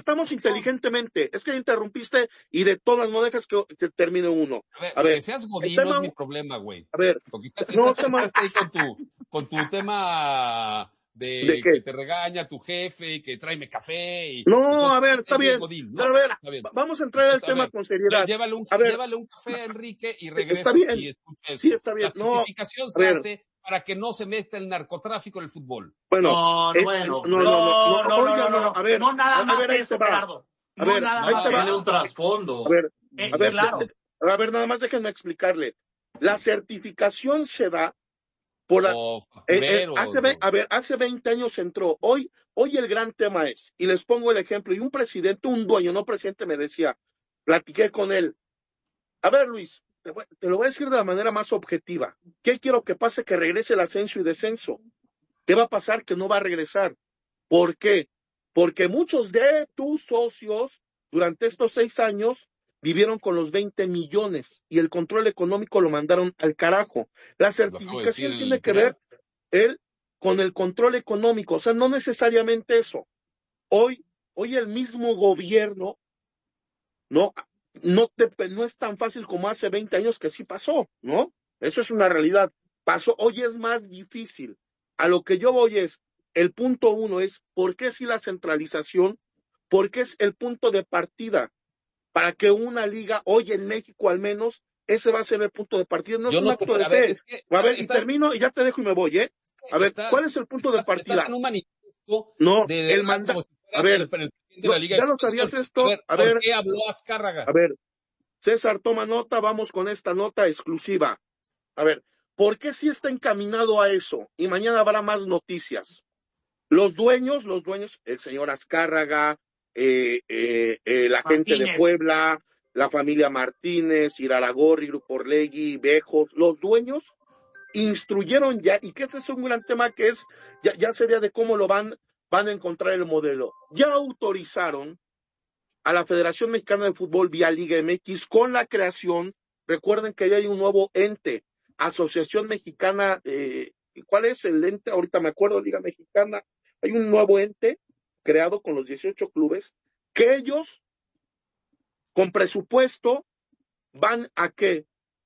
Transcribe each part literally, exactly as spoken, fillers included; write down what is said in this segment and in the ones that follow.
contestamos inteligentemente. Es que interrumpiste y de todas no dejas que, que termine uno. A ver, a ver que seas godín no es mi problema, güey. A ver, porque estás, no, estás, tema, estás ahí con tu, con tu tema de, ¿de qué? que te regaña tu jefe y que tráeme café. Y, no, entonces, a ver, está bien. Godín, ¿no? Pero a ver, Está bien. vamos a entrar Entonces, al tema ver, con seriedad. Llévale un, a ver, llévale un café a Enrique y está regresas bien. y escuchas. Sí, está bien. La certificación no, se ver, hace para que no se meta el narcotráfico en el fútbol. Bueno, no, no, eh, bueno, no, no, no, no, no, no, no, no, no, a ver, no nada a, más a ver, ahí eso, te va. Gerardo. A no ver, nada ahí más te va. eso. Tiene un trasfondo. A ver, Eh, a ver, claro. a ver, nada más déjenme explicarle. La certificación se da por la, O eh, eh, factureros, hace, ve- a ver, hace veinte años entró. Hoy, hoy el gran tema es, y les pongo el ejemplo, y un presidente, un dueño, no presidente, me decía, platiqué con él. A ver, Luis, te, voy- te lo voy a decir de la manera más objetiva. ¿Qué quiero que pase? Que regrese el ascenso y descenso. ¿Qué va a pasar? Que no va a regresar. ¿Por qué? Porque muchos de tus socios durante estos seis años vivieron con los veinte millones y el control económico lo mandaron al carajo. La certificación tiene que ver él con el control económico, o sea, no necesariamente eso. Hoy, hoy el mismo gobierno no, no, te, no es tan fácil como hace veinte años que sí pasó, ¿no? Eso es una realidad. Pasó, hoy es más difícil. A lo que yo voy es, el punto uno es, ¿por qué si la centralización? Porque es el punto de partida para que una liga, hoy en México al menos, ese va a ser el punto de partida, no Yo es un no acto te, de a ver, fe. es que A ver, estás, y termino y ya te dejo y me voy, ¿eh? A ver, estás, ¿cuál es el punto estás, de partida? Estás en un manifiesto no, de, de el verdad, mandato. como si A fueras ver, el, el presidente de no, la Liga ¿ya de lo sabías Expansión. esto? A ver, a ¿por ver, qué habló Azcárraga? A ver, César, toma nota, vamos con esta nota exclusiva. A ver, ¿por qué sí está encaminado a eso? Y mañana habrá más noticias. Los dueños, los dueños, el señor Azcárraga, eh, eh, eh, la Martínez. Gente de Puebla, la familia Martínez, Iraragorri, Grupo Orlegui, Bejos, los dueños instruyeron ya, y que ese es un gran tema que es, ya, ya sería de cómo lo van, van a encontrar el modelo. Ya autorizaron a la Federación Mexicana de Fútbol vía Liga M X con la creación, recuerden que ya hay un nuevo ente, Asociación Mexicana, eh, ¿cuál es el ente? Ahorita me acuerdo, Liga Mexicana, hay un nuevo ente creado con los dieciocho clubes, que ellos, con presupuesto, van a qué?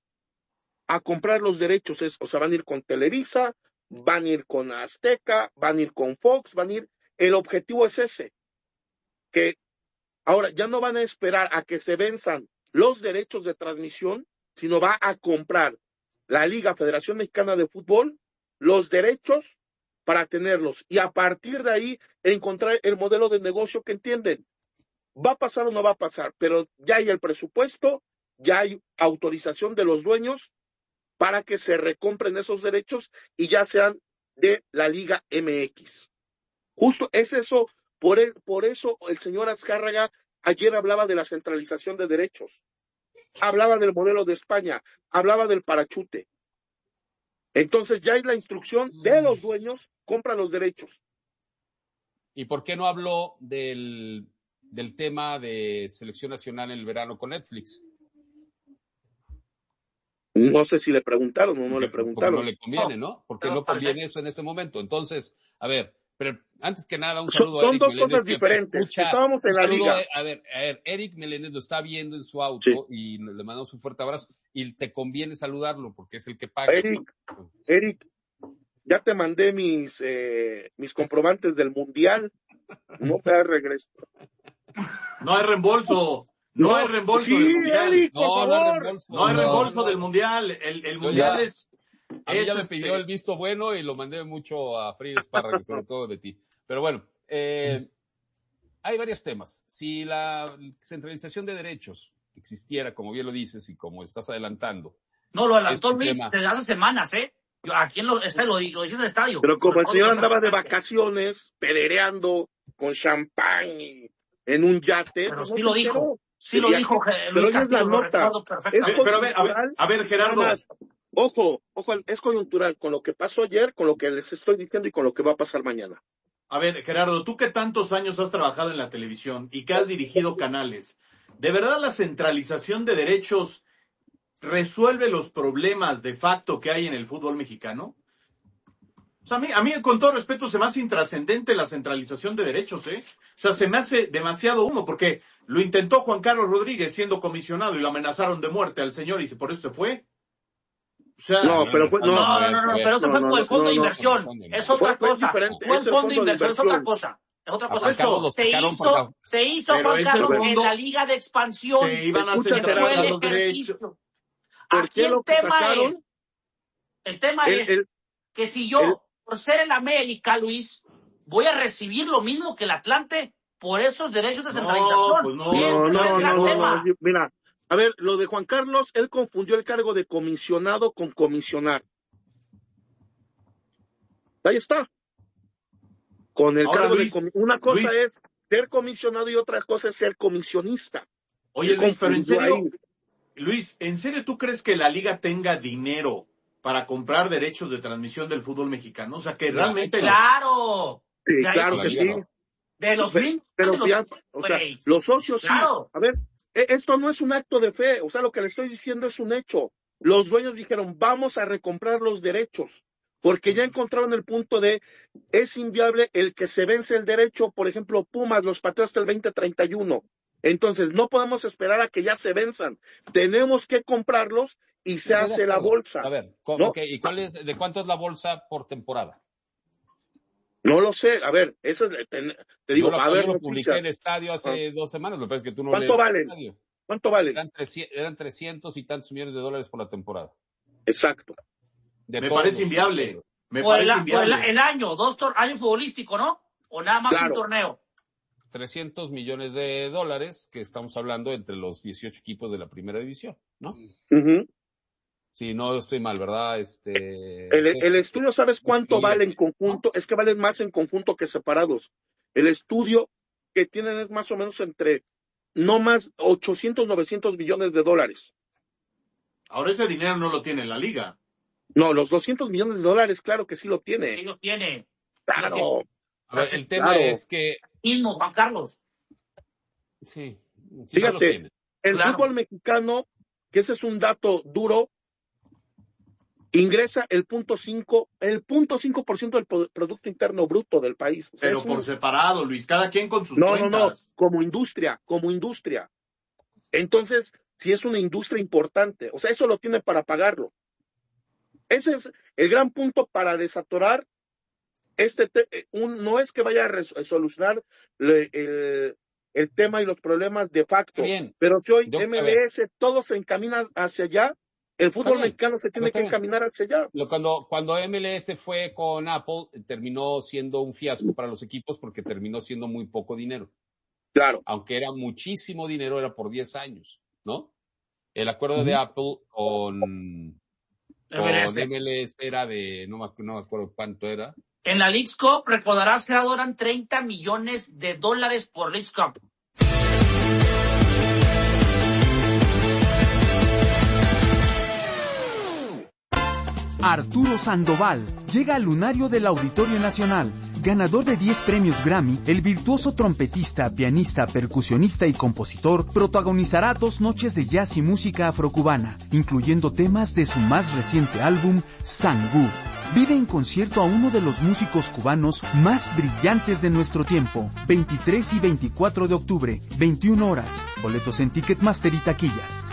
A comprar los derechos, es, o sea, van a ir con Televisa, van a ir con Azteca, van a ir con Fox, van a ir, el objetivo es ese, que ahora ya no van a esperar a que se venzan los derechos de transmisión, sino va a comprar la Liga Federación Mexicana de Fútbol los derechos para tenerlos y a partir de ahí encontrar el modelo de negocio que entienden. ¿Va a pasar o no va a pasar? Pero ya hay el presupuesto, ya hay autorización de los dueños para que se recompren esos derechos y ya sean de la Liga M X. Justo es eso, por, el, por eso el señor Azcárraga ayer hablaba de la centralización de derechos, hablaba del modelo de España, hablaba del parachute. Entonces ya hay la instrucción de los dueños, compra los derechos. ¿Y por qué no habló del, del tema de selección nacional en el verano con Netflix? No sé si le preguntaron o no porque, le preguntaron. Porque no le conviene, ¿no? Porque no, no conviene eso en ese momento. Entonces, a ver, pero antes que nada, un saludo son, a Eric Son dos Meléndez, cosas diferentes. Escucha, Estábamos en la liga. A, a, ver, a ver, Eric Meléndez lo está viendo en su auto sí. y le mandamos un fuerte abrazo. Y te conviene saludarlo porque es el que paga. Eric, ¿no? Eric, ya te mandé mis, eh, mis comprobantes del Mundial. No te das regreso. No hay reembolso. No, no hay reembolso sí, del Mundial. Eric, por no, favor. no hay reembolso. No hay reembolso no, del Mundial. El, el Mundial ya, es... A mí es ya me este... pidió el visto bueno y lo mandé mucho a Frida Esparra, sobre todo de ti. Pero bueno, eh, hay varios temas. Si la centralización de derechos existiera, como bien lo dices y como estás adelantando. No, lo adelantó este Luis tema, desde hace semanas, ¿eh? Aquí en lo, está, lo, lo dije en el estadio. Pero como el señor andaba de vacaciones, pedereando con champán y en un yate. Pero no sí lo dijo. Enteró. Sí lo dijo Luis Castillo, lo recuerdo perfectamente. Es pero a ver, a ver, a ver Gerardo. Más, ojo, ojo, es coyuntural con lo que pasó ayer, con lo que les estoy diciendo y con lo que va a pasar mañana. A ver, Gerardo, tú que tantos años has trabajado en la televisión y que has dirigido canales, ¿de verdad la centralización de derechos resuelve los problemas de facto que hay en el fútbol mexicano? O sea, a mí, a mí, con todo respeto, se me hace intrascendente la centralización de derechos, ¿eh? O sea, se me hace demasiado humo, porque lo intentó Juan Carlos Rodríguez siendo comisionado y lo amenazaron de muerte al señor y por eso se fue. O sea, no, pero fue, no, no, no, no, no, pero eso fue por el fondo de inversión. Es otra cosa. Fue el fondo de inversión, es otra cosa. Es otra cosa. Se hizo, se hizo Juan Carlos en la Liga de Expansión. Se iban a fue el ejercicio. Aquí el tema es, el tema es que si yo, por ser el América, Luis, voy a recibir lo mismo que el Atlante por esos derechos de centralización. No, pues no, no, no, no, no, no, mira, a ver, lo de Juan Carlos, él confundió el cargo de comisionado con comisionar. Ahí está. Con el Ahora, cargo Luis, de comi- una cosa Luis, es ser comisionado y otra cosa es ser comisionista. Oye, Luis, pero en serio, ahí. Luis, ¿en serio tú crees que la liga tenga dinero para comprar derechos de transmisión del fútbol mexicano? O sea, que realmente... ¡Claro! Sí, claro que sí. No. De los pero, pero ya, o sea, los socios claro. sí. A ver, esto no es un acto de fe, o sea, lo que le estoy diciendo es un hecho. Los dueños dijeron, vamos a recomprar los derechos, porque ya encontraron el punto de, es inviable el que se vence el derecho, por ejemplo, Pumas los pateó hasta el veinte treinta y uno. Entonces, no podemos esperar a que ya se venzan. Tenemos que comprarlos y se hace la bolsa. A ver, ¿cómo, ¿no? okay, ¿y cuál es, de cuánto es la bolsa por temporada? No lo sé, a ver, eso es, te, te digo, yo lo, a ver, yo lo publiqué en Estadio hace ah. dos semanas, lo que pasa es que tú no ¿Cuánto valen? ¿Cuánto valen? Eran, eran trescientos y tantos millones de dólares por la temporada. Exacto. De Me parece inviable. Me por parece el, inviable. Por el, el año, dos tor- año futbolístico, ¿no? O nada más claro. un torneo. trescientos millones de dólares, que estamos hablando entre los dieciocho equipos de la primera división, ¿no? Uh-huh. Sí, no estoy mal, ¿verdad? Este, el, el estudio, ¿sabes cuánto vale en conjunto? ¿No? Es que valen más en conjunto que separados. El estudio que tienen es más o menos entre, no más, ochocientos, novecientos millones de dólares. Ahora ese dinero no lo tiene la liga. No, los doscientos millones de dólares, claro que sí lo tiene. Sí los tiene. Claro. A ver, el tema claro. es que... Mismo, Juan Carlos. Sí. sí Fíjate, el claro. fútbol mexicano, que ese es un dato duro, ingresa el punto cinco, el punto cinco por ciento del Producto Interno Bruto del país. O sea, pero por un... separado, Luis, cada quien con sus no, cuentas. No, no, no, como industria, como industria. Entonces, si es una industria importante, o sea, eso lo tiene para pagarlo. Ese es el gran punto para desatorar este, te, un, no es que vaya a res, a solucionar le, el, el tema y los problemas de facto, bien. Pero si hoy M L S todo se encamina hacia allá, el fútbol mexicano se tiene que bien. encaminar hacia allá. Cuando, cuando M L S fue con Apple, terminó siendo un fiasco para los equipos porque terminó siendo muy poco dinero. Claro. Aunque era muchísimo dinero, era por diez años, ¿no? El acuerdo uh-huh. de Apple con, con M L S. M L S era de, no me, no me acuerdo cuánto era. En la Leagues Cup, recordarás que eran treinta millones de dólares por Leagues Cup. Arturo Sandoval llega al lunario del Auditorio Nacional. Ganador de diez premios Grammy, el virtuoso trompetista, pianista, percusionista y compositor protagonizará dos noches de jazz y música afrocubana, incluyendo temas de su más reciente álbum, Sangú. Vive en concierto a uno de los músicos cubanos más brillantes de nuestro tiempo. veintitrés y veinticuatro de octubre, veintiuna horas. Boletos en Ticketmaster y taquillas.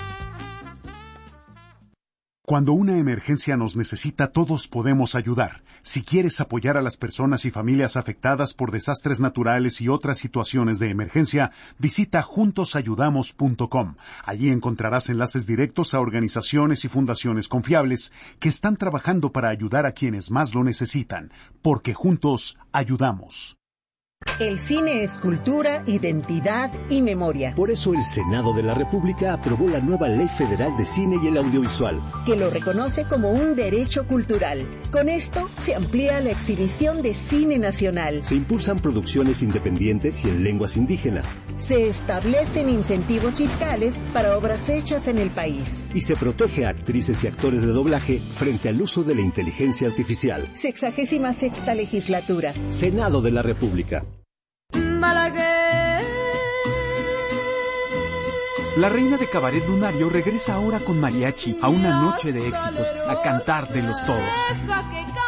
Cuando una emergencia nos necesita, todos podemos ayudar. Si quieres apoyar a las personas y familias afectadas por desastres naturales y otras situaciones de emergencia, visita juntos ayudamos punto com. Allí encontrarás enlaces directos a organizaciones y fundaciones confiables que están trabajando para ayudar a quienes más lo necesitan, porque juntos ayudamos. El cine es cultura, identidad y memoria. Por eso el Senado de la República aprobó la nueva Ley Federal de Cine y el Audiovisual, que lo reconoce como un derecho cultural. Con esto se amplía la exhibición de cine nacional. Se impulsan producciones independientes y en lenguas indígenas. Se establecen incentivos fiscales para obras hechas en el país. Y se protege a actrices y actores de doblaje frente al uso de la inteligencia artificial. Sexagésima sexta legislatura. Senado de la República. La reina de Cabaret Lunario regresa ahora con mariachi a una noche de éxitos a cantar de los todos.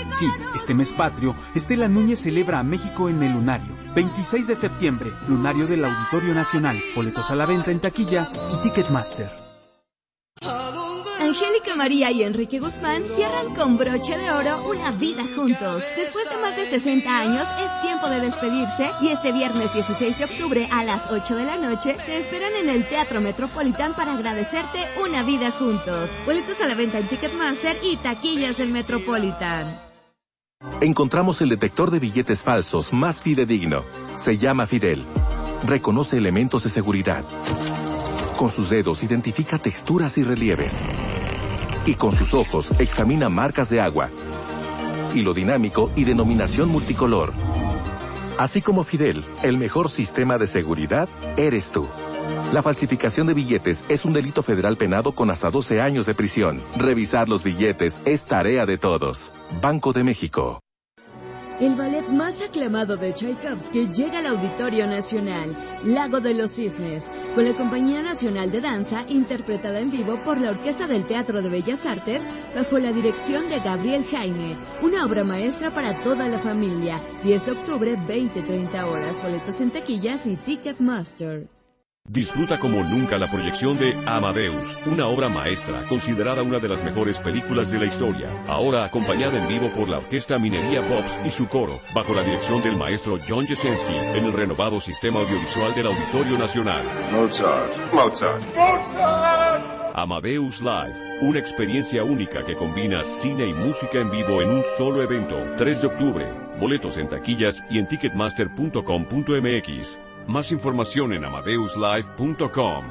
Sí, este mes patrio, Estela Núñez celebra a México en el Lunario. veintiséis de septiembre, Lunario del Auditorio Nacional. Boletos a la venta en taquilla y Ticketmaster. Angélica María y Enrique Guzmán cierran con broche de oro una vida juntos. Después de más de sesenta años, es tiempo de despedirse y este viernes dieciséis de octubre a las ocho de la noche te esperan en el Teatro Metropolitan para agradecerte una vida juntos. Boletos a la venta en Ticketmaster y taquillas del Metropolitan. Encontramos el detector de billetes falsos más fidedigno. Se llama Fidel. Reconoce elementos de seguridad. Con sus dedos identifica texturas y relieves. Y con sus ojos examina marcas de agua, hilo dinámico y denominación multicolor. Así como Fidel, el mejor sistema de seguridad eres tú. La falsificación de billetes es un delito federal penado con hasta doce años de prisión. Revisar los billetes es tarea de todos. Banco de México. El ballet más aclamado de Tchaikovsky llega al Auditorio Nacional, Lago de los Cisnes, con la Compañía Nacional de Danza, interpretada en vivo por la Orquesta del Teatro de Bellas Artes, bajo la dirección de Gabriel Jaime. Una obra maestra para toda la familia. diez de octubre, veinte a treinta horas. Boletos en taquillas y Ticketmaster. Disfruta como nunca la proyección de Amadeus, una obra maestra, considerada una de las mejores películas de la historia. Ahora acompañada en vivo por la Orquesta Minería Bobs y su coro, bajo la dirección del maestro John Jesensky, en el renovado sistema audiovisual del Auditorio Nacional. Mozart, Mozart, Mozart. Amadeus Live, una experiencia única que combina cine y música en vivo en un solo evento. tres de octubre. Boletos en taquillas y en ticketmaster punto com punto m x. Más información en amadeus live punto com.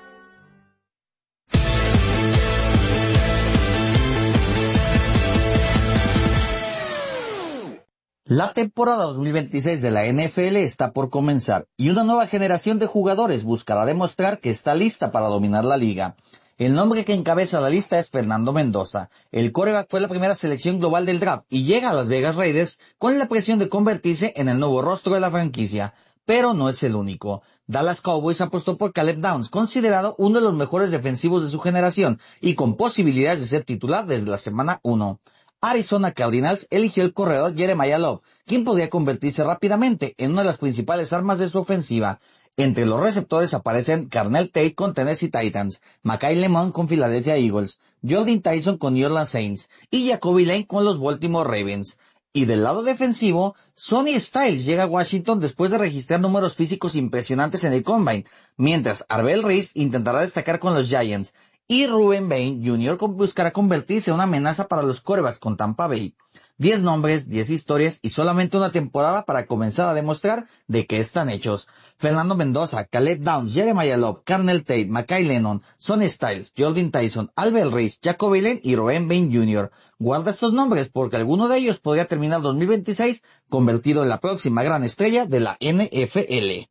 La temporada dos mil veintiséis de la N F L está por comenzar y una nueva generación de jugadores buscará demostrar que está lista para dominar la liga. El nombre que encabeza la lista es Fernando Mendoza. El quarterback fue la primera selección global del draft y llega a Las Vegas Raiders con la presión de convertirse en el nuevo rostro de la franquicia. Pero no es el único. Dallas Cowboys apostó por Caleb Downs, considerado uno de los mejores defensivos de su generación y con posibilidades de ser titular desde la semana uno. Arizona Cardinals eligió el corredor Jeremiah Love, quien podría convertirse rápidamente en una de las principales armas de su ofensiva. Entre los receptores aparecen Carnell Tate con Tennessee Titans, Makai Lemon con Philadelphia Eagles, Jordan Tyson con New Orleans Saints y Jacoby Lane con los Baltimore Ravens. Y del lado defensivo, Sonny Styles llega a Washington después de registrar números físicos impresionantes en el Combine, mientras Arbel Reese intentará destacar con los Giants, y Ruben Bain junior buscará convertirse en una amenaza para los quarterbacks con Tampa Bay. Diez nombres, diez historias y solamente una temporada para comenzar a demostrar de qué están hechos. Fernando Mendoza, Caleb Downs, Jeremiah Love, Carnell Tate, Makai Lennon, Sonny Styles, Jordan Tyson, Albert Reese, Jacoby Lane y Ruben Bain junior Guarda estos nombres porque alguno de ellos podría terminar dos mil veintiséis convertido en la próxima gran estrella de la N F L.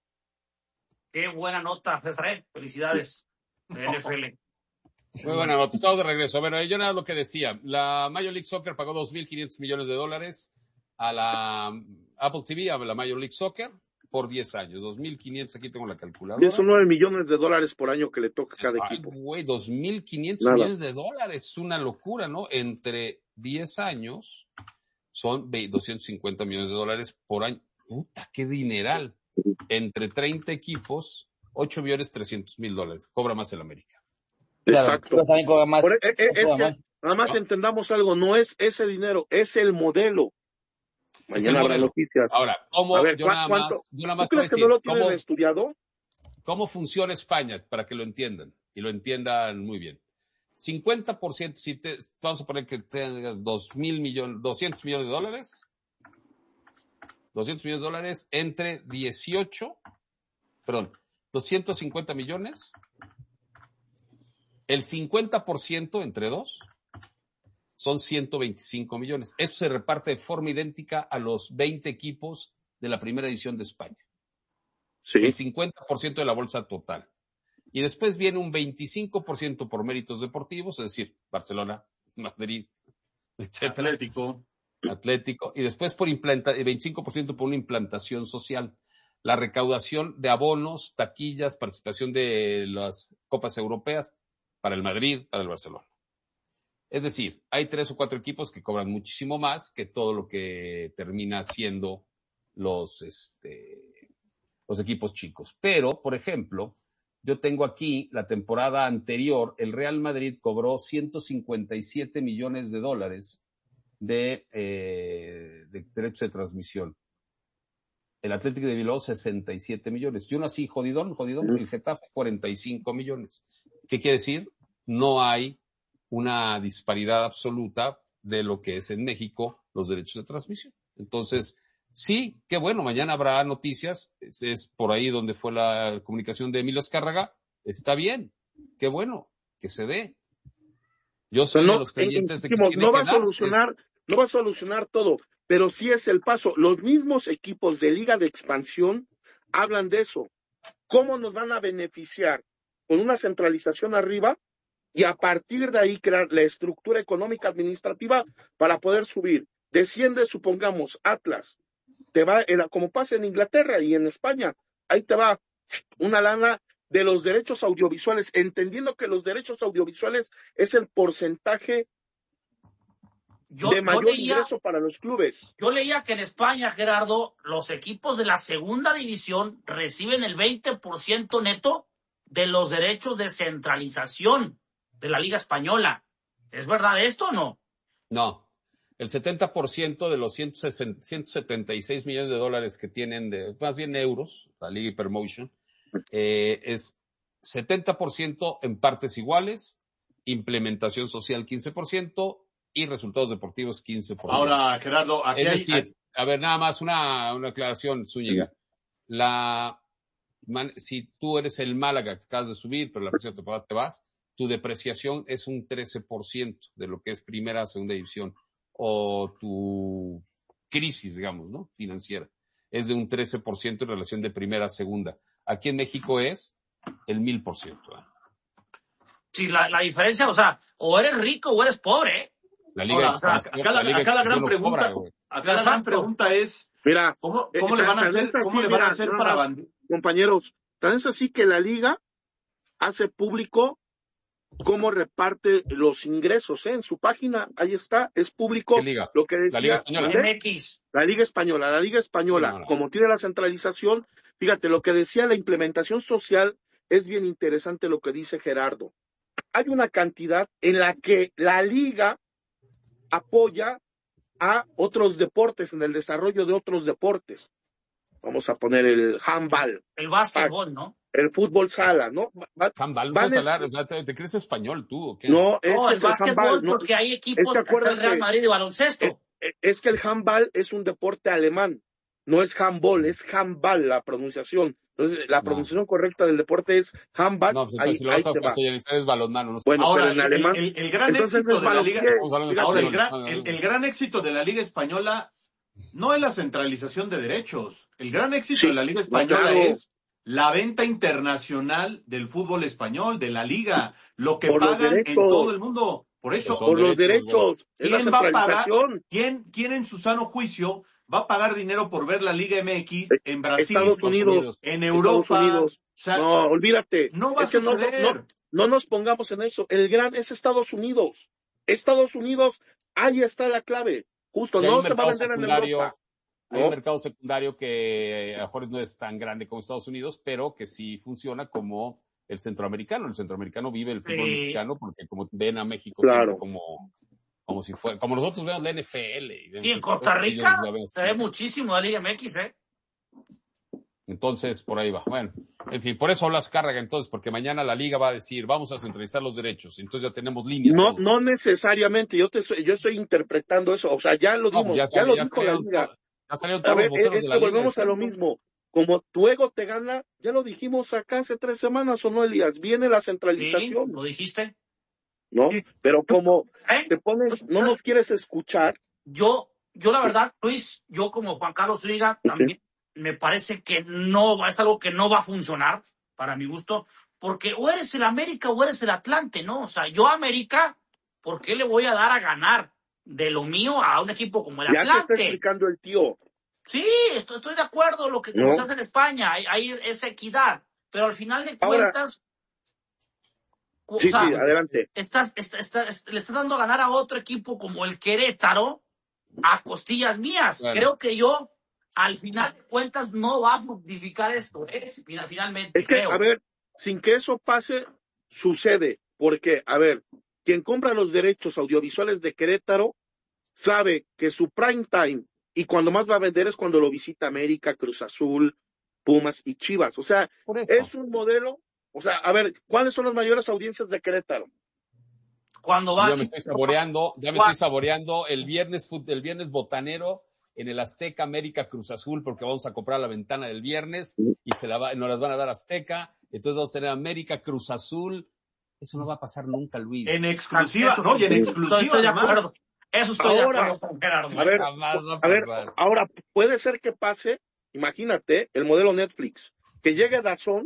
Qué buena nota, César. Felicidades, N F L. Muy buena nota, estamos de regreso. Bueno, yo nada lo que decía, la Major League Soccer pagó dos mil quinientos millones de dólares a la Apple T V, a la Major League Soccer, por diez años, dos mil quinientos, aquí tengo la calculadora. Y son nueve millones de dólares por año que le toca a cada Ay, equipo. güey, dos mil quinientos millones de dólares, es una locura, ¿no? Entre diez años son doscientos cincuenta millones de dólares por año. Puta, qué dineral. Entre treinta equipos, ocho millones trescientos mil dólares, cobra más el América. Exacto. Claro, más, Por, es, es que más. Nada más entendamos algo, no es ese dinero, es el modelo. Mañana habrá noticias. Ahora, ¿cómo? A ver, yo, nada ¿cuánto? más, yo nada más ¿Tú crees decir, que no lo tienen ¿cómo, estudiado? ¿Cómo funciona España? Para que lo entiendan, y lo entiendan muy bien. cincuenta por ciento, si te, vamos a poner que tengas dos mil millones, doscientos millones de dólares, doscientos millones de dólares entre dieciocho, perdón, doscientos cincuenta millones, el cincuenta por ciento entre dos son ciento veinticinco millones. Esto se reparte de forma idéntica a los veinte equipos de la primera edición de España. Sí. El cincuenta por ciento de la bolsa total. Y después viene un veinticinco por ciento por méritos deportivos, es decir, Barcelona, Madrid, etcétera. Atlético. Atlético. Y después por implanta, veinticinco por ciento por una implantación social. La recaudación de abonos, taquillas, participación de las copas europeas para el Madrid, para el Barcelona. Es decir, hay tres o cuatro equipos que cobran muchísimo más que todo lo que termina siendo los, este, los equipos chicos. Pero, por ejemplo, yo tengo aquí la temporada anterior, el Real Madrid cobró ciento cincuenta y siete millones de dólares de, eh, de derechos de transmisión. El Atlético de Bilbao, sesenta y siete millones. Yo nací jodidón, jodidón, el Getafe, cuarenta y cinco millones. ¿Qué quiere decir? No hay una disparidad absoluta de lo que es en México los derechos de transmisión. Entonces, sí, qué bueno, mañana habrá noticias, es, es por ahí donde fue la comunicación de Emilio Azcárraga, está bien, qué bueno, que se dé. Yo soy no, de los creyentes de que tiene no va que a solucionar, darse. no va a solucionar todo, pero sí es el paso. Los mismos equipos de Liga de Expansión hablan de eso. ¿Cómo nos van a beneficiar? Con una centralización arriba, y a partir de ahí crear la estructura económica administrativa para poder subir. Desciende, supongamos, Atlas, te va, como pasa en Inglaterra y en España, ahí te va una lana de los derechos audiovisuales, entendiendo que los derechos audiovisuales es el porcentaje yo, de mayor leía, ingreso para los clubes. Yo leía que en España, Gerardo, los equipos de la segunda división reciben el veinte por ciento neto de los derechos de centralización de la Liga Española. ¿Es verdad esto o no? No. El setenta por ciento de los ciento setenta y seis millones de dólares que tienen, de, más bien euros, la Liga Hypermotion, eh, es setenta por ciento en partes iguales, implementación social quince por ciento y resultados deportivos quince por ciento. Ahora, Gerardo, aquí es hay... decir, a ver, nada más una, una aclaración, Zúñiga. Sí. La, man, si tú eres el Málaga que acabas de subir, pero la próxima temporada te vas, tu depreciación es un trece por ciento de lo que es primera, segunda división, o tu crisis, digamos, ¿no? Financiera. Es de un trece por ciento en relación de primera a segunda. Aquí en México es el mil por ciento. ¿eh? Sí, la, la diferencia, o sea, o eres rico o eres pobre, ¿eh? La Liga Ahora, o sea, acá la, la, acá la gran pregunta, cobra, acá la gran pregunta es, mira, ¿cómo, cómo eh, le van a hacer, así, cómo le van a hacer mira, para compañeros, tan es así que la Liga hace público cómo reparte los ingresos, ¿eh? En su página, ahí está, es público lo que decía. La Liga Española. M X. La Liga Española, la Liga Española, no, no. Como tiene la centralización, fíjate, lo que decía la implementación social es bien interesante lo que dice Gerardo. Hay una cantidad en la que la Liga apoya a otros deportes, en el desarrollo de otros deportes. Vamos a poner el handball. El básquetbol, ¿no? El fútbol sala, ¿no? Va, handball, no es salar, o sea, ¿te, ¿te crees español tú o qué? No, es, no, el es básquetbol, el handball, porque no, hay equipos es que del Real Madrid de baloncesto. Es, es que el handball es un deporte alemán, no es handball, es handball la pronunciación. Entonces, la pronunciación no. correcta del deporte es handball. No, pues entonces, ahí, si lo vas a castellanizar es balonmano. No sé. Bueno, ahora, pero en alemán. El, el, el gran éxito de la Liga. Ahora, el gran, el, el gran éxito de la Liga Española no es la centralización de derechos. El gran éxito sí, de la Liga Española claro. es la venta internacional del fútbol español, de la Liga, lo que por pagan en todo el mundo. Por eso, por los derechos. ¿Quién va a pagar? ¿Quién, quién en su sano juicio va a pagar dinero por ver la Liga M X en Brasil, Estados Unidos, en Europa? Estados Unidos. O sea, no, olvídate. No va es a que suceder. No, no, no nos pongamos en eso. El gran es Estados Unidos. Estados Unidos, ahí está la clave. Justo, no se va a vender en Europa. Hay ¿no? un mercado secundario que a lo mejor no es tan grande como Estados Unidos, pero que sí funciona como el centroamericano. El centroamericano vive el fútbol sí. mexicano porque como ven a México claro. como, como si fuera, como nosotros vemos la N F L. Y, y en Costa Rica se ve muchísimo la Liga M X, ¿eh? Entonces, por ahí va. Bueno, en fin, por eso hablas carga entonces, porque mañana la Liga va a decir, vamos a centralizar los derechos. Entonces ya tenemos líneas. No, todo. no necesariamente. Yo te estoy, yo estoy interpretando eso. O sea, ya lo dimos, no, ya, ya, ya lo ya dijo la Liga. Ya salieron todos a ver, los voceros es de la que Liga, volvemos a lo mismo. Como tu ego te gana, ya lo dijimos acá hace tres semanas, ¿o no, Elías? Viene la centralización. Sí, ¿lo dijiste? ¿No? Sí. Pero como ¿Eh? te pones, no nos quieres escuchar. Yo, yo la verdad, Luis, yo como Juan Carlos Zúñiga, también sí. me parece que no, es algo que no va a funcionar, para mi gusto, porque o eres el América o eres el Atlante, ¿no? O sea, yo América, ¿por qué le voy a dar a ganar de lo mío a un equipo como el ya Atlante? Ya te está explicando el tío. Sí, estoy, estoy de acuerdo con lo que no. se hace en España, hay, hay esa equidad, pero al final de cuentas, Sí, o sea, sí, adelante. Estás, estás, estás, le estás dando a ganar a otro equipo como el Querétaro a costillas mías. Claro. Creo que yo, al final de cuentas, no va a fructificar esto, ¿eh? Finalmente, es que, creo. a ver, sin que eso pase, sucede. Porque, a ver, quien compra los derechos audiovisuales de Querétaro sabe que su prime time y cuando más va a vender es cuando lo visita América, Cruz Azul, Pumas y Chivas. O sea, es un modelo. O sea, a ver, ¿cuáles son las mayores audiencias de Querétaro? Cuando va. Ya me estoy saboreando, ya me estoy saboreando el viernes, el viernes botanero en el Azteca América Cruz Azul, porque vamos a comprar la ventana del viernes y se la va, nos las van a dar Azteca. Entonces vamos a tener América Cruz Azul. Eso no va a pasar nunca, Luis. En exclusiva, no, y en exclusiva. Estoy de acuerdo. Eso estoy ahora, de acuerdo con Gerardo. A ver, a ver, ahora puede ser que pase, imagínate, el modelo Netflix, que llegue DAZN.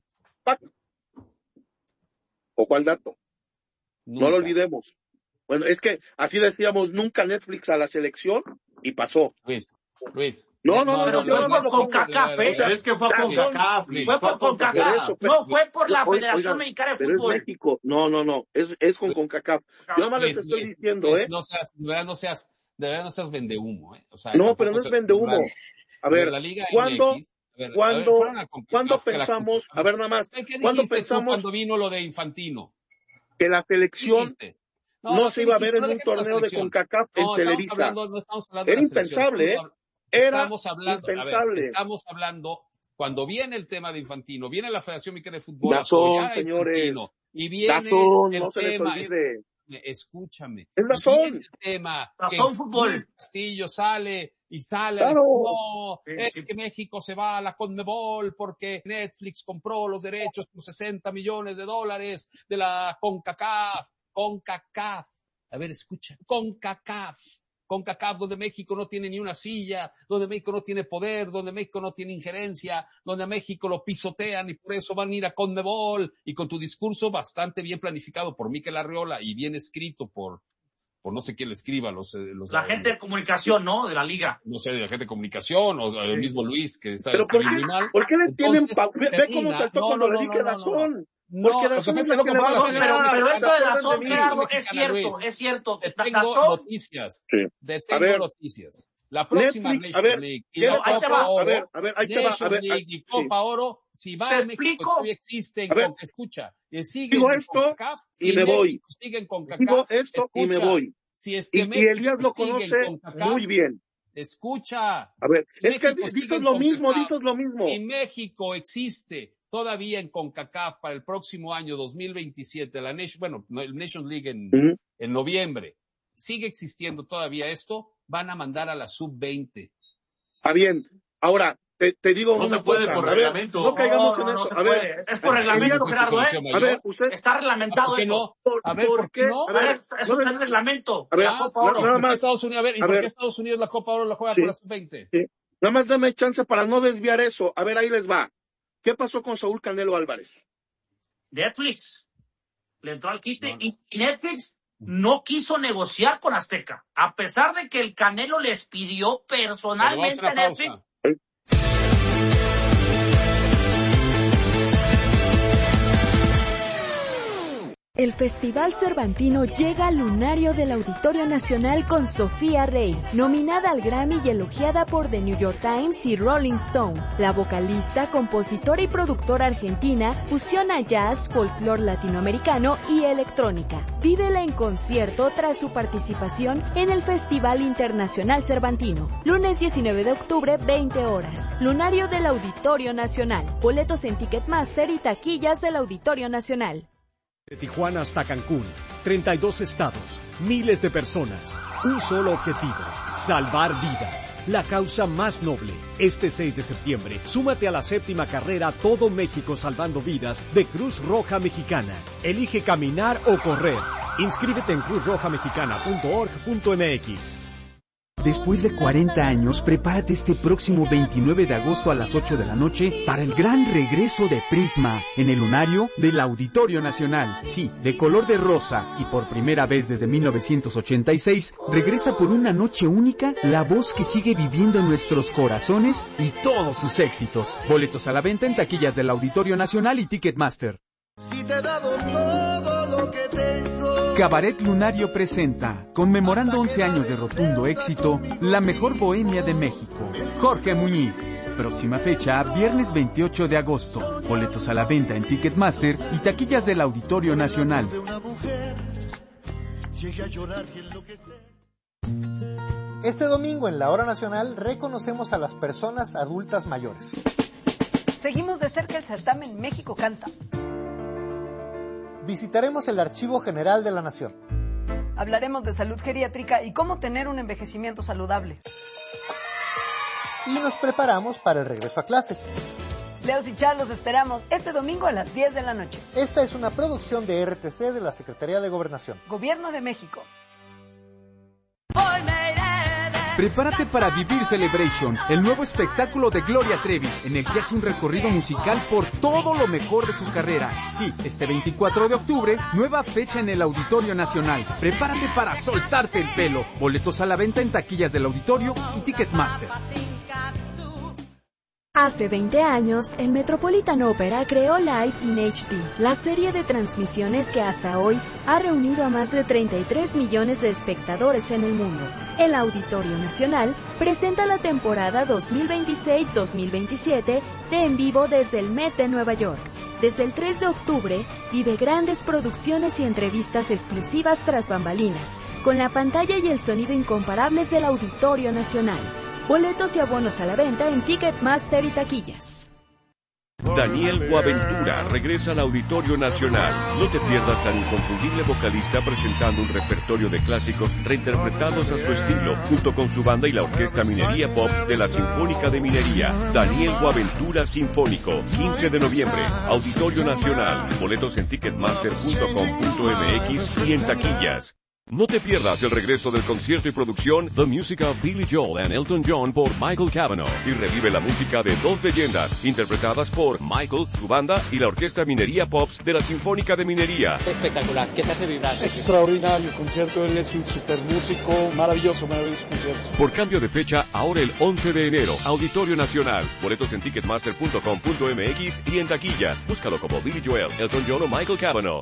¿O cuál dato? Nunca. No lo olvidemos. Bueno, es que así decíamos nunca Netflix a la selección y pasó. Luis, Luis. No, no, no, pero no, no, no, con CACAF, ¿eh? Es que fue con CACAF. Fue por CONCACAF. No fue por la Federación Mexicana de Fútbol. Pero es México. No, no, no. Es, es con CONCACAF. Yo nada más les estoy diciendo, ¿eh? No seas, de verdad no seas, de verdad no seas vendehumo, ¿eh? O sea, no, pero no es vendehumo. A ver, ¿cuándo? Ver, ¿Cuándo, ¿cuándo pensamos, la... a ver nada más, ¿cuándo pensamos cuando vino lo de Infantino? Que la selección no, no, no se iba a ver en un torneo de CONCACAF en no, Televisa? Hablando, no estamos hablando Era impensable, ¿eh? Era estamos hablando, impensable. Ver, estamos hablando, cuando viene el tema de Infantino, viene la Federación Mexicana de Fútbol, Dazón, señores, Infantino, y viene Dazón, el no se tema, les olvide. Es, escúchame, es Dazón. El tema, Dazón Fútbol. Castillo sale y sale claro. a decir, no, sí, es sí. que México se va a la CONMEBOL porque Netflix compró los derechos por sesenta millones de dólares de la CONCACAF, CONCACAF, a ver, escucha, CONCACAF, CONCACAF, donde México no tiene ni una silla, donde México no tiene poder, donde México no tiene injerencia, donde a México lo pisotean y por eso van a ir a CONMEBOL, y con tu discurso bastante bien planificado por Mikel Arriola y bien escrito por por no sé quién le escriba, los... los la gente de comunicación, ¿no? De la liga. No sé, de la gente de comunicación, o el mismo Luis, que sabe Pero ¿por escribir qué, muy mal. ¿por qué le Entonces, tienen... Pa... Ve, ve cómo saltó no, cuando no, le dije no, Dazón. No, porque Dazón es es lo que no, la pero, pero eso de Dazón, Gerardo, es cierto, es cierto. Te tengo noticias. Sí. Te tengo noticias. La próxima Netflix, Nation a ver, League y la Copa Oro, a ver, a ver, ahí te va, a ver, League y Copa Oro, si va a México, todavía existen, con que escucha, y siguen digo esto con CACAF, y me voy. Siguen con CACAF, digo esto escucha, y me voy. Si es que y, y Elías lo conoce CACAF, muy bien. Escucha. A ver, México es que dices lo mismo, dices lo mismo. Si México existe todavía en CONCACAF para el próximo año dos mil veintisiete, la Nation, bueno, el Nations League en, uh-huh. en noviembre, sigue existiendo todavía esto, van a mandar a la sub veinte. Ah, bien. Ahora, te, te digo no una se puede cosa. por a reglamento. Ver, no caigamos no, no, en no eso. Se a puede. ver, es por reglamento, Gerardo, ¿eh? A ver, usted... Está reglamentado ¿Por eso. No? A ver, ¿por qué no? A ver, eso no, está en reglamento. A ver, la Copa Oro. Nada más. Estados Unidos, a ver, ¿y a por ver. qué Estados Unidos la Copa Oro la juega sí, por la sub veinte? Sí. Nada más dame chance para no desviar eso. A ver, ahí les va. ¿Qué pasó con Saúl Canelo Álvarez? Netflix. Le entró al quite no, no. y Netflix no quiso negociar con Azteca. A pesar de que el Canelo les pidió personalmente a Netflix. El Festival Cervantino llega al lunario del Auditorio Nacional con Sofía Rey, nominada al Grammy y elogiada por The New York Times y Rolling Stone. La vocalista, compositora y productora argentina fusiona jazz, folclore latinoamericano y electrónica. Vívela en concierto tras su participación en el Festival Internacional Cervantino. Lunes diecinueve de octubre, veinte horas. Lunario del Auditorio Nacional. Boletos en Ticketmaster y taquillas del Auditorio Nacional. De Tijuana hasta Cancún, treinta y dos estados, miles de personas, un solo objetivo, salvar vidas, la causa más noble. Este seis de septiembre, súmate a la séptima carrera Todo México Salvando Vidas de Cruz Roja Mexicana. Elige caminar o correr. Inscríbete en cruz roja mexicana punto org punto m x. Después de cuarenta años, prepárate este próximo veintinueve de agosto a las ocho de la noche para el gran regreso de Prisma en el lunario del Auditorio Nacional. Sí, de color de rosa y por primera vez desde mil novecientos ochenta y seis, regresa por una noche única la voz que sigue viviendo en nuestros corazones y todos sus éxitos. Boletos a la venta en taquillas del Auditorio Nacional y Ticketmaster. Si te he dado todo lo que tengo. Cabaret Lunario presenta, conmemorando once años de rotundo éxito, la mejor bohemia de México, Jorge Muñiz. Próxima fecha, viernes veintiocho de agosto. Boletos a la venta en Ticketmaster y taquillas del Auditorio Nacional. Este domingo en la Hora Nacional reconocemos a las personas adultas mayores. Seguimos de cerca el certamen México Canta. Visitaremos el Archivo General de la Nación. Hablaremos de salud geriátrica y cómo tener un envejecimiento saludable. Y nos preparamos para el regreso a clases. Leos y Charlos los esperamos este domingo a las diez de la noche. Esta es una producción de R T C de la Secretaría de Gobernación. Gobierno de México. Prepárate para Vivir Celebration, el nuevo espectáculo de Gloria Trevi, en el que hace un recorrido musical por todo lo mejor de su carrera. Sí, este veinticuatro de octubre, nueva fecha en el Auditorio Nacional. Prepárate para soltarte el pelo. Boletos a la venta en taquillas del Auditorio y Ticketmaster. Hace veinte años, el Metropolitan Opera creó Live in H D, la serie de transmisiones que hasta hoy ha reunido a más de treinta y tres millones de espectadores en el mundo. El Auditorio Nacional presenta la temporada dos mil veintiséis dos mil veintisiete de En Vivo desde el Met de Nueva York. Desde el tres de octubre, vive grandes producciones y entrevistas exclusivas tras bambalinas, con la pantalla y el sonido incomparables del Auditorio Nacional. Boletos y abonos a la venta en Ticketmaster y taquillas. Daniel Boaventura regresa al Auditorio Nacional. No te pierdas al inconfundible vocalista presentando un repertorio de clásicos reinterpretados a su estilo, junto con su banda y la Orquesta Minería Pops de la Sinfónica de Minería. Daniel Boaventura Sinfónico, quince de noviembre, Auditorio Nacional. Boletos en ticketmaster punto com punto m x y en taquillas. No te pierdas el regreso del concierto y producción The Music of Billy Joel and Elton John por Michael Cavanaugh, y revive la música de dos leyendas interpretadas por Michael, su banda y la Orquesta Minería Pops de la Sinfónica de Minería. Espectacular, ¿qué te hace vibrar? Extraordinario concierto, él es un super músico, maravilloso, maravilloso concierto. Por cambio de fecha, ahora el once de enero, Auditorio Nacional. Boletos en ticketmaster punto com punto m x y en taquillas. Búscalo como Billy Joel, Elton John o Michael Cavanaugh.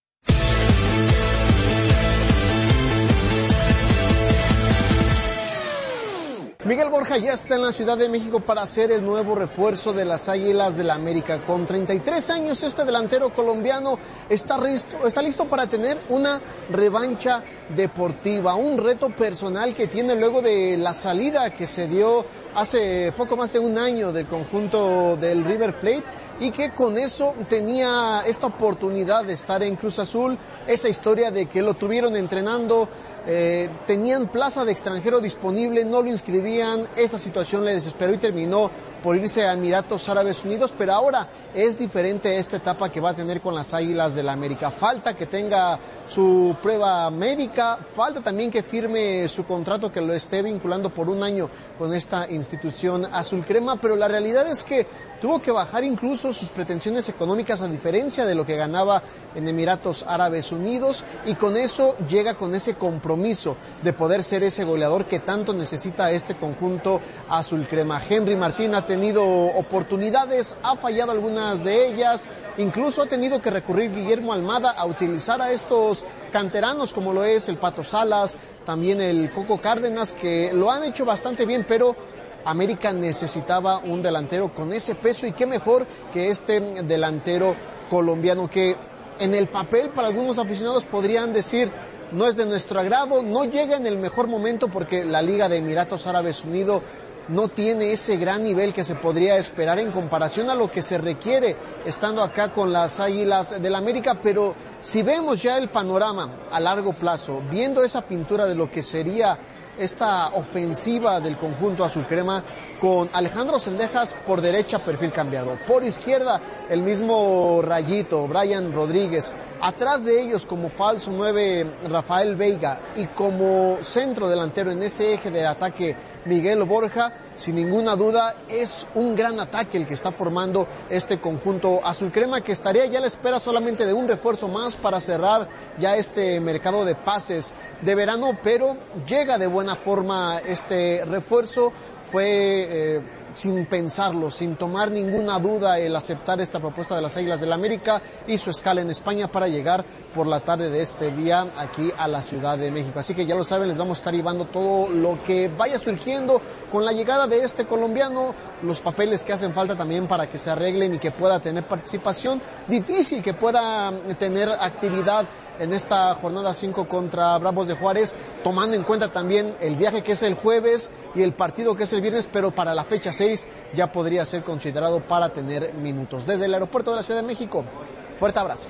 Miguel Borja ya está en la Ciudad de México para ser el nuevo refuerzo de las Águilas del la América. Con treinta y tres años, este delantero colombiano está listo, está listo para tener una revancha deportiva, un reto personal que tiene luego de la salida que se dio hace poco más de un año del conjunto del River Plate, y que con eso tenía esta oportunidad de estar en Cruz Azul, esa historia de que lo tuvieron entrenando, eh, tenían plaza de extranjero disponible, no lo inscribían, esa situación le desesperó y terminó por irse a Emiratos Árabes Unidos, pero ahora es diferente esta etapa que va a tener con las Águilas del la América. Falta que tenga su prueba médica, falta también que firme su contrato, que lo esté vinculando por un año con esta institución azul crema, pero la realidad es que tuvo que bajar incluso sus pretensiones económicas a diferencia de lo que ganaba en Emiratos Árabes Unidos, y con eso llega con ese compromiso de poder ser ese goleador que tanto necesita este conjunto azul crema. Henry Martín ha tenido oportunidades, ha fallado algunas de ellas, incluso ha tenido que recurrir Guillermo Almada a utilizar a estos canteranos como lo es el Pato Salas, también el Coco Cárdenas, que lo han hecho bastante bien, pero América necesitaba un delantero con ese peso, y qué mejor que este delantero colombiano que en el papel para algunos aficionados podrían decir no es de nuestro agrado, no llega en el mejor momento porque la Liga de Emiratos Árabes Unidos no tiene ese gran nivel que se podría esperar en comparación a lo que se requiere estando acá con las Águilas del América. Pero si vemos ya el panorama a largo plazo, viendo esa pintura de lo que sería esta ofensiva del conjunto azul crema, con Alejandro Cendejas por derecha, perfil cambiado, por izquierda el mismo Rayito, Brian Rodríguez, atrás de ellos como falso nueve Rafael Veiga, y como centro delantero en ese eje de ataque Miguel Borja, sin ninguna duda es un gran ataque el que está formando este conjunto azul crema, que estaría ya a la espera solamente de un refuerzo más para cerrar ya este mercado de pases de verano, pero llega de buena forma este refuerzo. Fue eh, sin pensarlo, sin tomar ninguna duda el aceptar esta propuesta de las Águilas del América, hizo escala en España para llegar por la tarde de este día aquí a la Ciudad de México. Así que ya lo saben, les vamos a estar llevando todo lo que vaya surgiendo con la llegada de este colombiano, los papeles que hacen falta también para que se arreglen y que pueda tener participación, difícil que pueda tener actividad en esta jornada cinco contra Bravos de Juárez, tomando en cuenta también el viaje que es el jueves y el partido que es el viernes, pero para la fecha seis ya podría ser considerado para tener minutos. Desde el aeropuerto de la Ciudad de México, fuerte abrazo.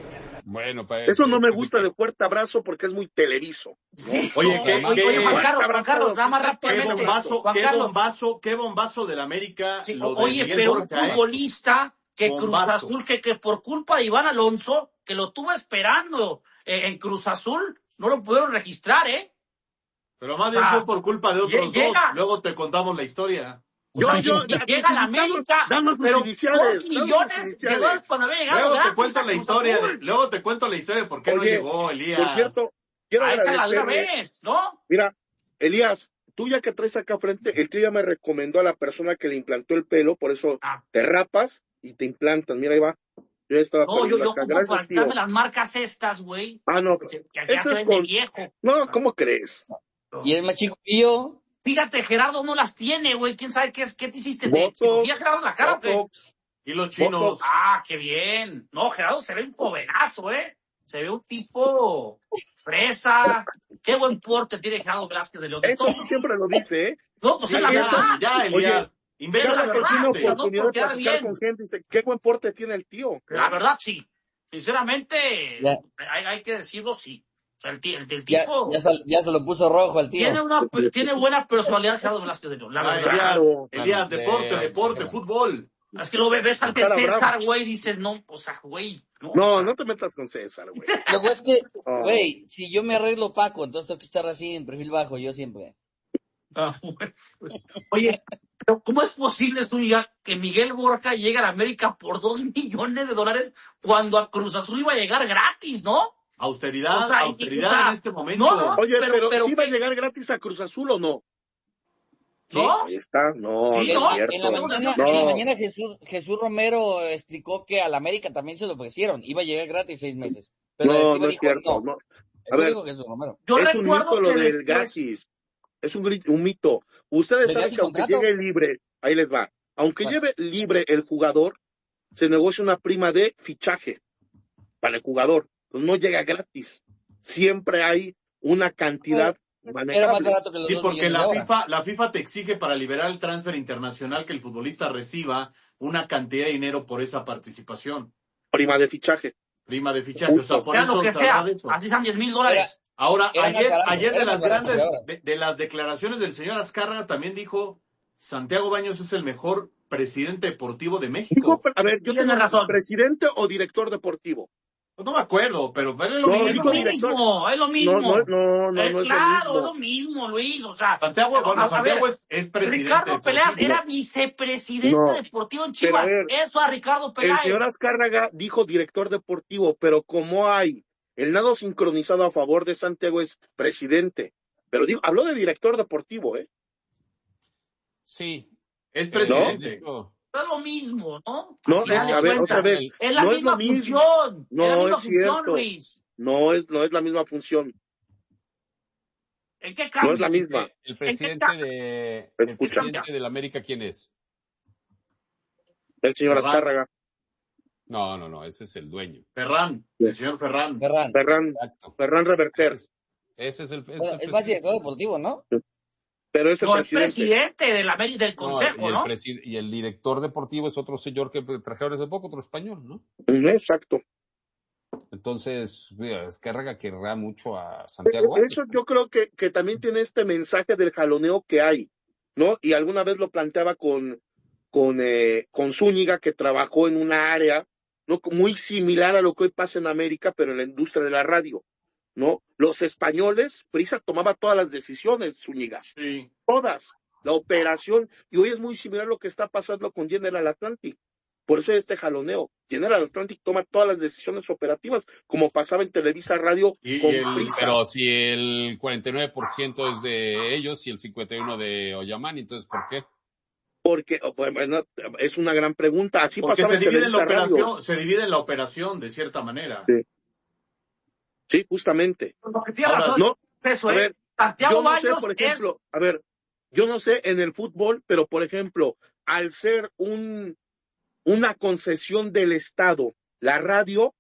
Bueno, para eso no me gusta de fuerte abrazo porque es muy televiso, ¿no? Sí, oye, no, ¿qué, oye, qué, oye, Juan Carlos, Juan Carlos, nada más qué rápidamente. bombazo, Juan qué Carlos. bombazo, qué bombazo del América. Sí, lo de oye, Miguel pero Borja, un futbolista ¿eh? que Bombazo. Cruz Azul, que, que por culpa de Iván Alonso, que lo tuvo esperando eh, en Cruz Azul, no lo pudieron registrar, ¿eh? Pero más O bien sea, fue por culpa de otros llega, dos. Luego te contamos la historia. Yo, o sea, yo, llega a la América, danos pero iniciales, dos millones de dólares cuando había llegado. Luego te gratis cuento a la Cruz historia, Azul. de, luego te cuento la historia de por qué Oye, no llegó Elías. Por cierto, quiero Ah, échala de una agradecerle. vez, ¿no? Mira, Elías, tú ya que traes acá frente, el tío ya me recomendó a la persona que le implantó el pelo, por eso Ah. te rapas y te implantan. Mira, ahí va. Yo ya estaba No, yo, perdiendo yo acá. ocupo Gracias, para tío. darme las marcas estas, güey. Ah, no. Que, que acá Eso se es ven de con- viejo. No, ¿cómo crees? Y el más chico que yo. Fíjate, Gerardo no las tiene, güey. ¿Quién sabe qué es? ¿Qué te hiciste? ¿De Botox, cirugía, Gerardo, en la cara o qué? Botox. Y los chinos. Ah, qué bien. No, Gerardo se ve un jovenazo, ¿eh? Se ve un tipo fresa. Qué buen porte tiene Gerardo Velázquez de León. Eso Entonces, sí siempre lo dice, ¿eh? no, pues Sí, es la eso, verdad. ya, Elías. Inventa es la Cada que verdad, tiene o sea, no oportunidad por de quedar platicar bien. con gente, dice, qué buen porte tiene el tío. La verdad, sí. Sinceramente, Ya. hay, hay que decirlo, sí. O sea, el, ti- el, el Ya, tipo ya, se, ya se lo puso rojo al tío. tiene una tiene buena personalidad Gerardo Velázquez de León, la Ah, verdad. Elías, Claro. Elías, Bueno, deporte, de- deporte, de- fútbol. Es que lo ves ante Cara César, brava. güey, dices, no, o sea, güey. No, No, no te metas con César, güey. Luego es que, Oh. güey, si yo me arreglo Paco, entonces tengo que estar así en perfil bajo, yo siempre. Ah, bueno. Oye, pero ¿cómo es posible, Zúñiga, que Miguel Borja llegue a la América por dos millones de dólares cuando a Cruz Azul iba a llegar gratis, ¿no? Austeridad, O sea, y- austeridad o sea, en este momento. no, no, Oye, pero- pero, pero ¿sí va a ¿qué? llegar gratis a Cruz Azul o no? ¿No? Ahí está. No, Sí, no ¿no? es cierto. En la mañana, No. en la mañana Jesús, Jesús Romero explicó que al América también se lo ofrecieron, iba a llegar gratis seis meses. Pero No, el no tío es dijo, cierto. no. No. A Eso ver, dijo Jesús Romero. Yo es un recuerdo mito lo que del después... gratis. Es un, gri- un mito. Ustedes Venía saben sin que aunque contrato. llegue libre, ahí les va. Aunque Bueno. lleve libre el jugador, se negocia una prima de fichaje para el jugador. Entonces no llega gratis. Siempre hay una cantidad Era más manejable. barato que los Sí, dos porque millones la de ahora. FIFA, la FIFA te exige para liberar el transfer internacional que el futbolista reciba una cantidad de dinero por esa participación. Prima de fichaje. Prima de fichaje. O sea, por Sea eso lo que se sea, habla de eso. así sean diez mil dólares. Ahora, Era más ayer, barato, ayer de era las más barato grandes, que ahora. de, de las declaraciones del señor Azcárraga también dijo, Santiago Baños es el mejor presidente deportivo de México. Dijo, a ver, yo Tienes tengo razón. presidente o director deportivo. No me acuerdo, pero es lo No, mismo. Es dijo lo director. mismo, es lo mismo. No, no, no, no, Eh, no es claro, lo es lo mismo, Luis. O sea, Santiago, a- bueno, a Santiago ver, es, es presidente. Ricardo Peláez deportivo. era vicepresidente No, deportivo en pero a Chivas. ver, Eso a Ricardo El Peláez. señor Azcárraga dijo director deportivo, pero como hay el nado sincronizado a favor de Santiago es presidente. Pero dijo, habló de director deportivo, ¿eh? Sí. Es Eh, presidente. dijo- Es lo mismo, ¿no? No, Al final es, de a ver, cuentas, otra vez, Es la no es misma lo mismo. función. No, es la misma es función, cierto. Luis. No es, no es la misma función, ¿En qué no cambia? es la misma. El presidente de el Escucha. presidente del América, ¿quién es? El señor Ferran. Azcárraga, No, no, no, ese es el dueño. Ferran, el señor Ferran. Ferran. Ferran, Exacto. Ferran Reverter, Ese es, ese es el, ese es Bueno, el es más presidente. director deportivo, ¿no? pero es el No, es presidente. presidente del, Ameri- del No, consejo, y, el ¿no? presi- y el director deportivo es otro señor que trajeron hace poco, otro español, ¿no? Mm, Exacto. Entonces, mira, Azcárraga querrá mucho a Santiago Baños. Eso yo creo que, que también tiene este mensaje del jaloneo que hay, ¿no? Y alguna vez lo planteaba con, con, eh, con Zúñiga, que trabajó en una área, ¿no? Muy similar a lo que hoy pasa en América, pero en la industria de la radio, ¿no? Los españoles, Prisa tomaba todas las decisiones, Zúñiga, Sí. todas, la operación, y hoy es muy similar a lo que está pasando con General Atlantic. Por eso hay este jaloneo. General Atlantic toma todas las decisiones operativas, como pasaba en Televisa Radio Y- con y el- Prisa. Pero si el cuarenta y nueve por ciento es de ellos y el cincuenta y uno por ciento de Oyamani, entonces, ¿por qué? Porque, bueno, es una gran pregunta. Así Porque pasaba se divide, en la Radio. operación, se divide en la operación, de cierta manera. Sí, sí justamente. Ahora, no, eso, a ¿eh? ver, Santiago yo no Baños sé, por ejemplo, es... a ver, yo no sé en el fútbol, pero por ejemplo, al ser un una concesión del Estado, la radio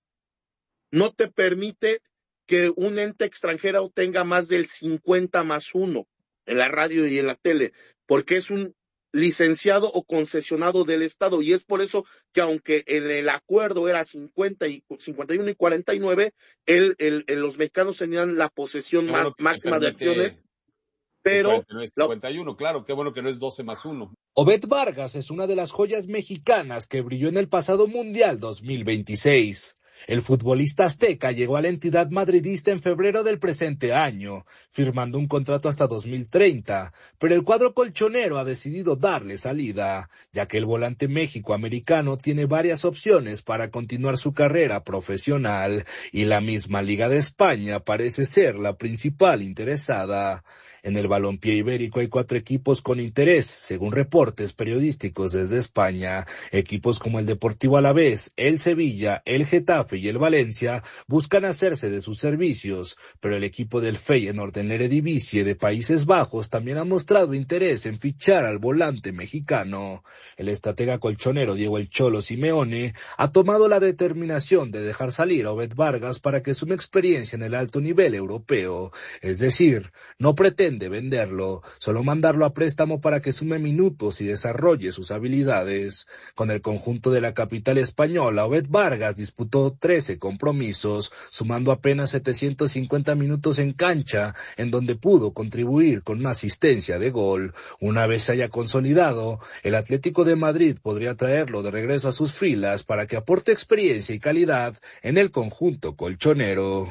no te permite que un ente extranjero tenga más del cincuenta más uno en la radio y en la tele, porque es un licenciado o concesionado del Estado, y es por eso que aunque en el acuerdo era cincuenta y cincuenta y uno y cuarenta y nueve, el, el, el, los mexicanos tenían la posesión bueno má, máxima de acciones, pero... No es cincuenta y uno, claro, qué bueno que no es doce más uno. Obed Vargas es una de las joyas mexicanas que brilló en el pasado Mundial dos mil veintiséis. El futbolista azteca llegó a la entidad madridista en febrero del presente año, firmando un contrato hasta dos mil treinta, pero el cuadro colchonero ha decidido darle salida, ya que el volante méxico-americano tiene varias opciones para continuar su carrera profesional, y la misma Liga de España parece ser la principal interesada. En el balompié ibérico hay cuatro equipos con interés, según reportes periodísticos desde España. Equipos como el Deportivo Alavés, el Sevilla, el Getafe y el Valencia buscan hacerse de sus servicios, pero el equipo del Feyenoord en la Eredivisie de Países Bajos también ha mostrado interés en fichar al volante mexicano. El estratega colchonero Diego El Cholo Simeone ha tomado la determinación de dejar salir a Obed Vargas para que sume experiencia en el alto nivel europeo, es decir, no pretende de venderlo, solo mandarlo a préstamo para que sume minutos y desarrolle sus habilidades. Con el conjunto de la capital española, Obed Vargas disputó trece compromisos, sumando apenas setecientos cincuenta minutos en cancha, en donde pudo contribuir con una asistencia de gol. Una vez se haya consolidado, el Atlético de Madrid podría traerlo de regreso a sus filas para que aporte experiencia y calidad en el conjunto colchonero.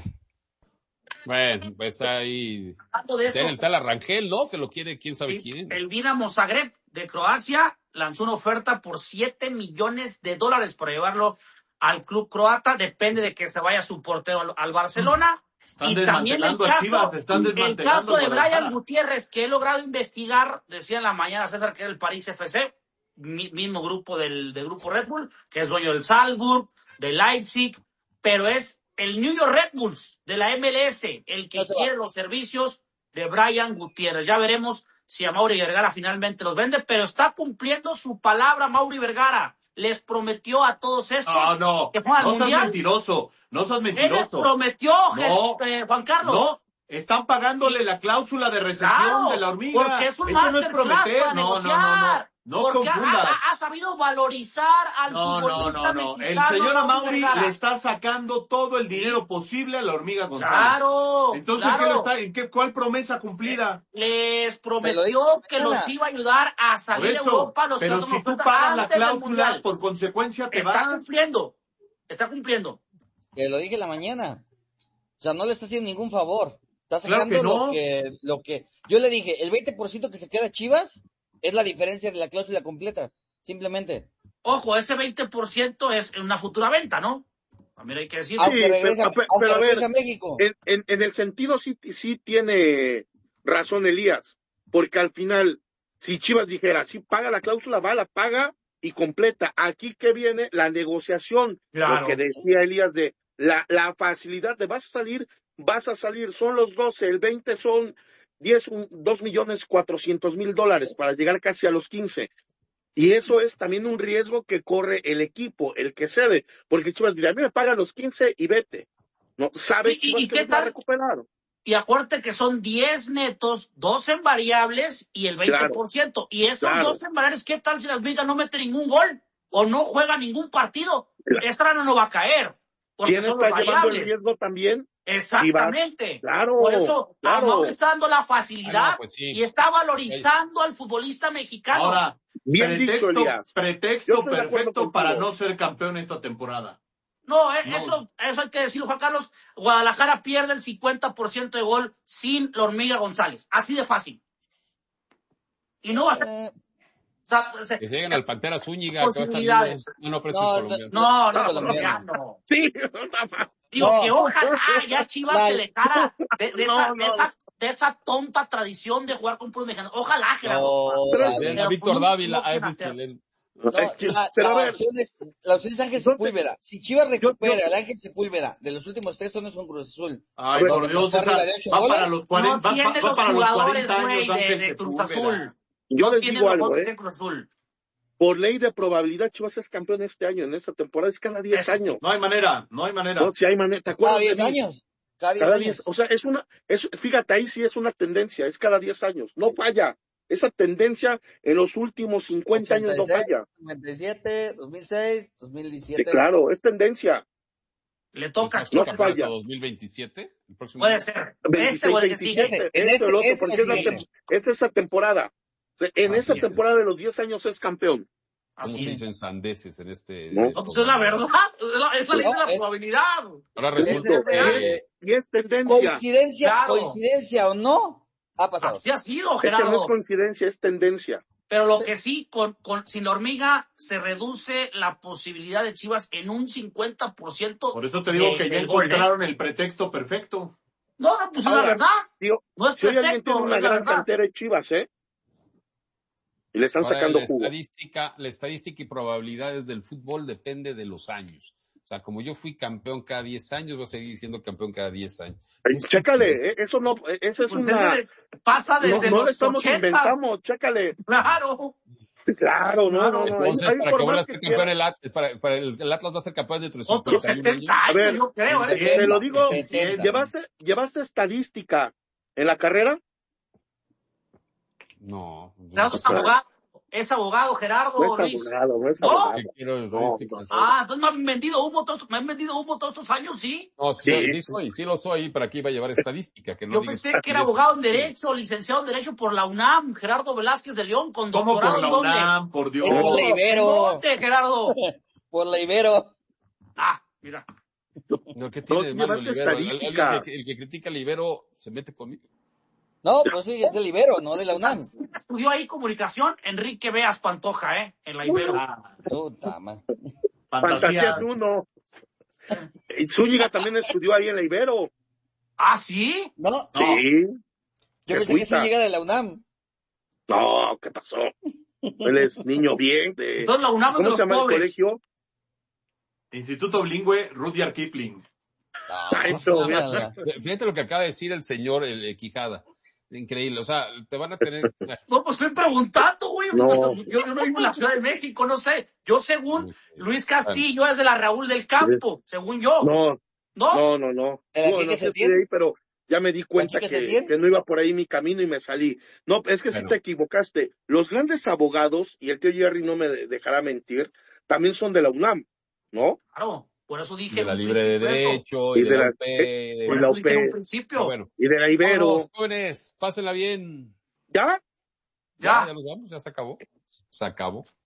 Bueno, pues ahí de eso, el tal Arrangel, ¿no? Que lo quiere quién sabe quién. El Dinamo Zagreb de Croacia lanzó una oferta por siete millones de dólares para llevarlo al club croata. Depende de que se vaya su portero al, al Barcelona. Están y también el caso, Chivas, están el caso de Brian Gutiérrez, que he logrado investigar, decía en la mañana César que era el París F C, mismo grupo del, del grupo Red Bull, que es dueño del Salzburg, del Leipzig, pero es el New York Red Bulls de la M L S, el que quiere los servicios de Brian Gutiérrez. Ya veremos si a Mauri Vergara finalmente los vende, pero está cumpliendo su palabra Mauri Vergara. Les prometió a todos estos no, no, que juegan al no Mundial. No seas mentiroso, no seas mentiroso. Él les prometió, no, eh, Juan Carlos. No, están pagándole sí. la cláusula de recesión claro, de la hormiga. Porque es un Esto no es prometer, para no, negociar. no, no, no. No porque confundas. Ha, ha sabido valorizar al no, futbolista no, no, no. mexicano. El señor Amauri le está sacando todo el dinero sí. posible a la hormiga González. Claro. Entonces, claro. ¿qué lo está, ¿en qué, cuál promesa cumplida? Les prometió que los iba a ayudar a salir eso, de Europa. Los pero si tú pagas la cláusula, por consecuencia te está vas. Está cumpliendo. Está cumpliendo. Te lo dije en la mañana. O sea, no le está haciendo ningún favor. Está claro sacando que no. lo que, lo que. Yo le dije, el veinte por ciento que se queda Chivas es la diferencia de la cláusula completa, simplemente. Ojo, ese veinte por ciento es una futura venta, ¿no? También hay que decir. Sí, sí regresa, pero, pero a ver, a México. En, en, en el sentido sí, sí tiene razón Elías, porque al final, si Chivas dijera, sí paga la cláusula, va, la paga y completa. Aquí que viene la negociación, claro. Lo que decía Elías de la, la facilidad de vas a salir, vas a salir, son los doce, el veinte son diez, dos millones cuatrocientos mil dólares para llegar casi a los quince. Y eso es también un riesgo que corre el equipo, el que cede, porque Chivas dirá, a mí me pagan los quince y vete. No sabe sí, Chivas ¿y que qué los va a recuperar. Y acuérdate que son diez netos, dos en variables y el veinte por ciento. Claro, y esos claro. dos en variables, ¿qué tal si las Vigas no mete ningún gol o no juega ningún partido? Claro. Esa rana no va a caer. ¿Quién está llevando el riesgo también? Exactamente. Claro. Por eso, claro. Amauri está dando la facilidad ah, no, pues sí. y está valorizando sí. al futbolista mexicano. Ahora, bien pretexto, dicho, Elías. pretexto perfecto para no ser campeón esta temporada. No, eh, no, eso, eso hay que decirlo, Juan Carlos. Guadalajara pierde el cincuenta por ciento de gol sin la hormiga González. Así de fácil. Y no va a ser... Eh... O sea, se, que se lleguen al Pantera Zúñiga. Posibilidades. No, no, pero no, es no, no, no, colombiano. Sí. Digo, No. que ojalá ya Chivas Mal. se dejara de, de, No, esa, no. de, esa, de esa tonta tradición de jugar con puros mexicanos. Ojalá, Gerardo. No, Pero- a ver. A Víctor Dávila, a ese es hacer. chileno. No, Es que- la, pero la a ver, opción es, la opción es Ángel yo te- Sepúlveda. Si Chivas yo- recupera yo- al Ángel Sepúlveda de los últimos tres torneos con Cruz Azul, Ay, donde por nos Dios, fue César, arriba de ocho va goles, para los cuarenta, No va, tiene va los para los jugadores, cuarenta güey, años de, Ángel de Cruz Sepúlveda. Azul. Yo No les tiene digo los algo, jugadores ¿eh? de Cruz Azul. Por ley de probabilidad, Chivas es campeón este año, en esta temporada, es cada diez Eso sí. años. No hay manera, no hay manera. No, si hay manera, ¿te acuerdas cada diez de mí? años. Cada diez Cada años. diez, o sea, es una, es, fíjate, ahí sí es una tendencia, es cada diez años, no falla. Esa tendencia en los últimos cincuenta años no falla. noventa y siete, dos mil seis, dos mil diecisiete. Sí, claro, es tendencia. Le toca a ¿Es Chivas. no falla. dos mil veintisiete? ¿El próximo Puede año? ser. veintiséis, Este o el que sigue. veintisiete, En este o el este- otro, este porque es, la sigue. tem- es esa temporada. En Así esa es. temporada de los diez años es campeón. ¿Cómo Así se es. dicen sandeces en este? No. No, pues es la verdad. Es la, es la ley de la No, es- probabilidad. Ahora Es, resulta este, que Y es tendencia. coincidencia, Claro. coincidencia o no, ha pasado. Así ha sido, Es que no Gerardo. es coincidencia, es tendencia. Pero lo que sí, con, con sin la hormiga se reduce la posibilidad de Chivas en un cincuenta por ciento. Por eso te digo de- que ya del gol, ¿eh? encontraron el pretexto perfecto. No, no, pues es la Ahora, verdad. Tío, No es si hoy alguien pretexto, tiene una es la gran verdad. cantera de Chivas, ¿eh? Y le están ahora sacando la jugo. estadística, la estadística y probabilidades del fútbol depende de los años. O sea, como yo fui campeón cada diez años, voy a seguir siendo campeón cada diez años. Ay, Es chécale, que- ¿eh? Eso no, eso es Pues una... desde- pasa No, desde no los le estamos ochentas. inventando, chécale. Claro. Claro, no, no, no. Entonces, hay- hay para por que vuelva a más ser que campeón quiera. el Atlas, para, para el, el Atlas va a ser campeón dentro de Otros cincuenta y un setenta años. años, A ver, yo creo. ¿eh? Te lo digo, setenta. ¿llevaste, ¿llevaste estadística en la carrera? No. yo Gerardo no es abogado. Es abogado, Gerardo, No es Luis. abogado, no es ¿No? abogado. que quiero No, estadísticas. Ah, entonces me han vendido humo todos, me han vendido humo todos estos años, ¿sí? No, sí, Sí. sí soy, sí lo soy, para aquí iba a llevar estadística. Que no Yo digas- pensé que era abogado en Derecho, licenciado en Derecho por la UNAM, Gerardo Velázquez de León, con ¿Cómo doctorado por la en dónde. UNAM? Por Dios. Es por la ¿En Ibero. dónde, Gerardo? Por la Ibero. Ah, mira. No, ¿qué tiene No, de malo el llevaste Ibero? Al- estadística. alguien que- el que critica al Ibero se mete conmigo. No, pero sí, es del Ibero, no de la UNAM. Estudió ahí comunicación Enrique Beas Pantoja, ¿eh? En la Ibero. Puta, man. Fantasías uno. Y Zúñiga también estudió ahí en la Ibero. ¿Ah, sí? No, Sí. yo pensé que sí llega de la UNAM. No, ¿qué pasó? Él es niño bien. De... Entonces la UNAM es de ¿Cómo los se llama pobres. el colegio? Instituto Bilingüe Rudyard Kipling. Ah, eso, mira. Fíjate lo que acaba de decir el señor el, eh, Quijada. Increíble, o sea, te van a tener... No, pues estoy preguntando, güey. No. Yo, yo no vivo en la Ciudad de México, no sé. Yo, según Luis Castillo, es de la Raúl del Campo, según yo. No, ¿No? no, no, no. ¿El No, aquí no que sé se si tiene? ahí, pero ya me di cuenta ¿Aquí que, que se tiene? que no iba por ahí mi camino y me salí. No, es que Bueno. sí te equivocaste. Los grandes abogados, y el tío Jerry no me dejará mentir, también son de la UNAM, ¿no? Claro, por eso dije. de la un libre de principio eso. derecho Y y de de la la- U P. de- Por y la eso dije en un U P. principio. Ah, bueno. Y de la Ibero. Vámonos, jóvenes, pásenla bien. ¿Ya? Ya, Ya. ya nos vamos, ya se acabó. Se acabó.